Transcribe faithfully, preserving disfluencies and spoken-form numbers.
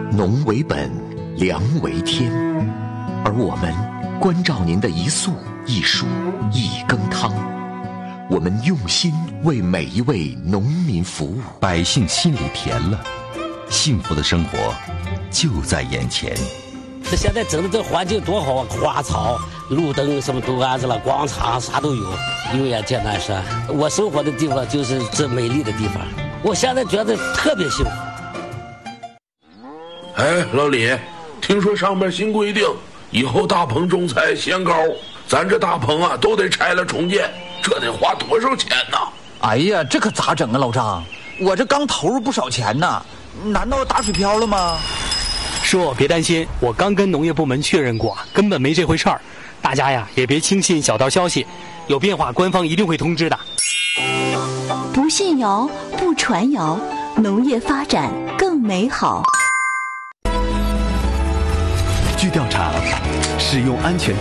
农为本，粮为天，而我们关照您的一粟一蔬一羹汤，我们用心为每一位农民服务， 百姓心里甜了，幸福的生活就在眼前。 这现在整的这环境多好啊，花草、路灯什么都安置了，广场啥都有。油盐天南山，我生活的地方就是这美丽的地方，我现在觉得特别幸福。 哎，老李，听说上面新规定，以后大棚种菜限高，咱这大棚啊都得拆了重建，这得花多少钱呢？ 哎呀，这可咋整啊，老张？我这刚投入不少钱呢，难道打水漂了吗？ 叔，别担心，我刚跟农业部门确认过，根本没这回事儿。大家呀，也别轻信小道消息，有变化官方一定会通知的。 不信谣，不传谣，农业发展更美好。 据调查，使用安全